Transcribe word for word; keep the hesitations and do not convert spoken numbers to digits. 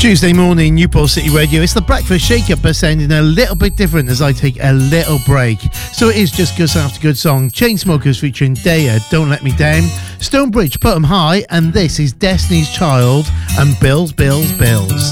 Tuesday morning, Newport City Radio. It's the breakfast shake-up, but sounding a little bit different as I take a little break. So it is just good after good song. Chainsmokers featuring Daya, Don't Let Me Down. Stonebridge, Put 'Em High. And this is Destiny's Child and Bills, Bills, Bills.